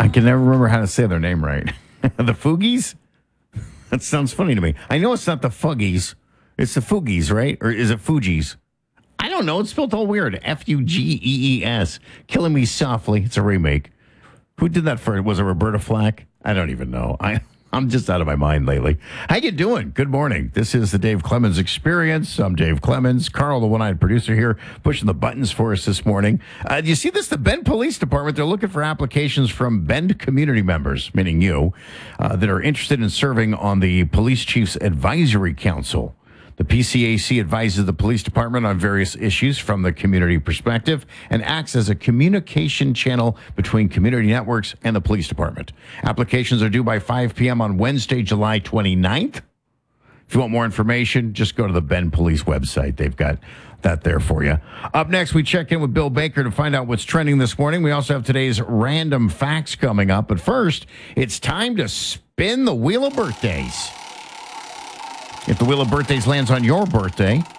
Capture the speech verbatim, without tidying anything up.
I can never remember how to say their name right. The Fugees? That sounds funny to me. I know it's not the Fuggies. It's the Fugees, right? Or is it Fugees? I don't know. It's spelled all weird. F U G E E S. Killing Me Softly. It's a remake. Who did that for? Was it Roberta Flack? I don't even know. I, I'm just out of my mind lately. How you doing? Good morning. This is the Dave Clemens Experience. I'm Dave Clemens. Carl, the one-eyed producer here, pushing the buttons for us this morning. Uh, do you see this? The Bend Police Department, they're looking for applications from Bend community members, meaning you, uh, that are interested in serving on the Police Chiefs Advisory Council. The P C A C advises the police department on various issues from the community perspective and acts as a communication channel between community networks and the police department. Applications are due by five p.m. on Wednesday, July twenty-ninth. If you want more information, just go to the Bend Police website. They've got that there for you. Up next, we check in with Bill Baker to find out what's trending this morning. We also have today's random facts coming up. But first, it's time to spin the Wheel of Birthdays. If the Wheel of Birthdays lands on your birthday,